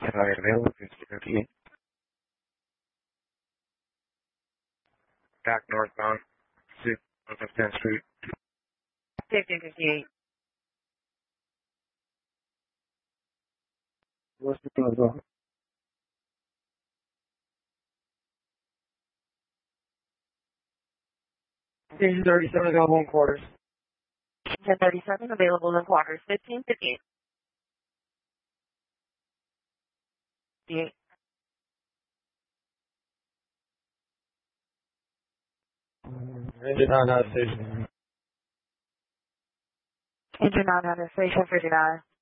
Flight available, 58. Back northbound, 6 of 10th Street. 1558. What's the thing as well? Station 37 available in quarters. 1037 available in quarters. 1558. Engine on station. Engine on station 59.